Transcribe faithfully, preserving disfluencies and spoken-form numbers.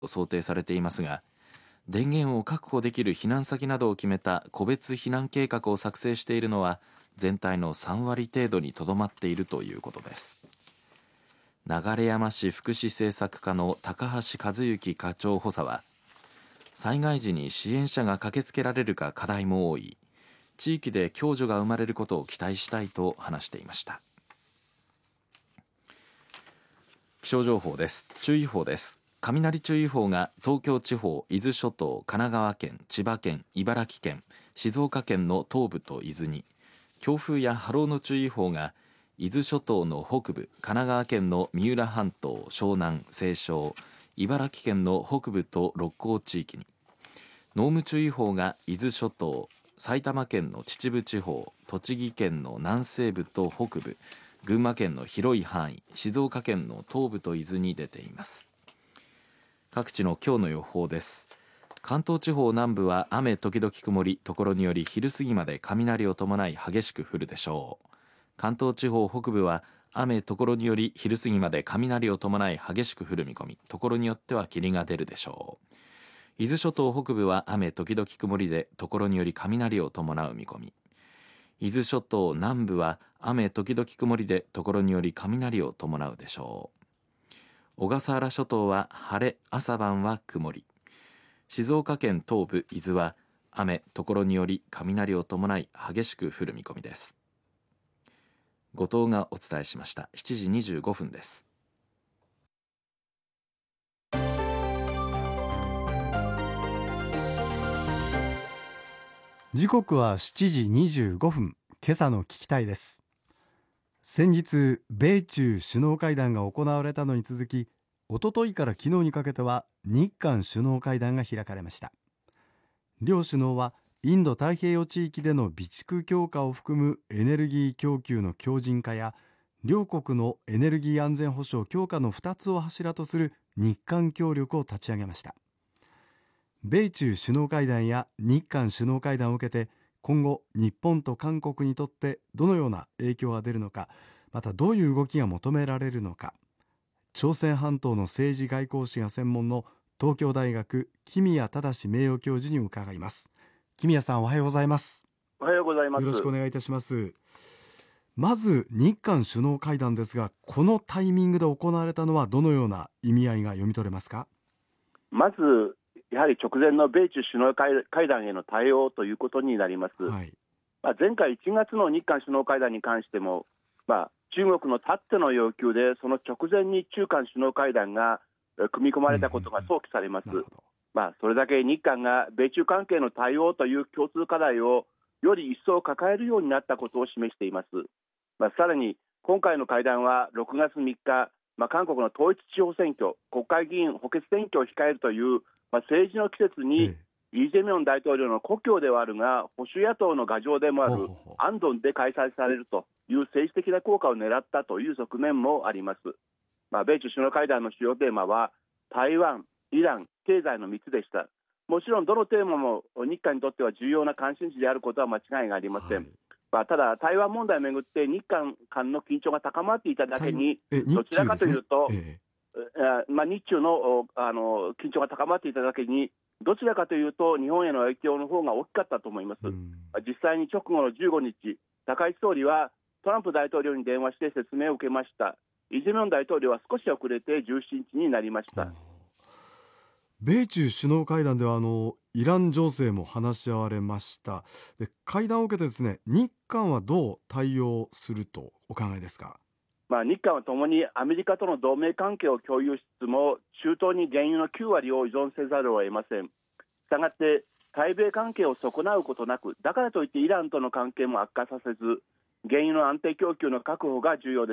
と想定されていますが、電源を確保できる避難先などを決めた個別避難計画を作成しているのは全体のさんわり程度にとどまっているということです。流山市福祉政策課の高橋和幸課長補佐は、災害時に支援者が駆けつけられるか課題も多い、地域で共助が生まれることを期待したいと話していました。気象情報です。注意報です。雷注意報が東京地方、伊豆諸島、神奈川県、千葉県、茨城県、静岡県の東部と伊豆に、強風や波浪の注意報が伊豆諸島の北部、神奈川県の三浦半島、湘南、西湘、茨城県の北部と六甲地域に、濃霧注意報が伊豆諸島、埼玉県の秩父地方、栃木県の南西部と北部、群馬県の広い範囲、静岡県の東部と伊豆に出ています。各地の今日の予報です。関東地方南部は雨時々曇り、ところにより昼過ぎまで雷を伴い激しく降るでしょう。関東地方北部は雨ところにより昼過ぎまで雷を伴い激しく降る見込み、ところによっては霧が出るでしょう。伊豆諸島北部は雨時々曇りで、ところにより雷を伴う見込み。伊豆諸島南部は雨時々曇りで、ところにより雷を伴うでしょう。小笠原諸島は晴れ、朝晩は曇り。静岡県東部伊豆は雨ところにより雷を伴い激しく降る見込みです。後藤がお伝えしました。しちじにじゅうごふんです。 時刻はしちじにじゅうごふん。今朝の聞きたいです。先日米中首脳会談が行われたのに続き、おとといから昨日にかけては日韓首脳会談が開かれました。両首脳はインド太平洋地域での備蓄強化を含むエネルギー供給の強靭化や、両国のエネルギー安全保障強化のふたつを柱とする日韓協力を立ち上げました。米中首脳会談や日韓首脳会談を受けて、今後日本と韓国にとってどのような影響が出るのか、またどういう動きが求められるのか、朝鮮半島の政治外交史が専門の東京大学木宮正名誉教授に伺います。木宮さん、おはようございます。 おはようございます。 よろしくお願いいたします。まず日韓首脳会談ですが、このタイミングで行われたのはどのような意味合いが読み取れますか？ まずやはり直前の米中首脳会談への対応ということになります。はい、まあ、前回いちがつの日韓首脳会談に関しても、まあ、中国のたっての要求でその直前に中韓首脳会談が組み込まれたことが想起されます。うんうんうん、まあ、それだけ日韓が米中関係の対応という共通課題をより一層抱えるようになったことを示しています。まあ、さらに今回の会談はろくがつみっか、まあ、韓国の統一地方選挙、国会議員補欠選挙を控えるという、まあ、政治の季節に、ええ、イ・ジェミョン大統領の故郷ではあるが保守野党の牙城でもあるアンドンで開催されるという政治的な効果を狙ったという側面もあります。まあ、米中首脳会談の主要テーマは台湾、イラン、経済のみっつでした。もちろんどのテーマも日韓にとっては重要な関心事であることは間違いがありません。はい、まあ、ただ台湾問題をめぐって日韓間の緊張が高まっていただけに、どちらかというと、ええまあ、日中 の, あの緊張が高まっていただけに、どちらかというと日本への影響の方が大きかったと思います。実際に直後のじゅうごにち、高市総理はトランプ大統領に電話して説明を受けました。イ・ジェミョン大統領は少し遅れてじゅうしちにちになりました。 米中首脳会談ではあのイラン情勢も話し合われました。で、会談を受けてですね、日韓はどう対応するとお考えですか？ まあ、日韓はともにアメリカとの同盟関係を共有しつつも、中東に原油のきゅうわりを依存せざるを得ません。したがって対米関係を損なうことなく、だからといってイランとの関係も悪化させず、原油の安定供給の確保が重要です。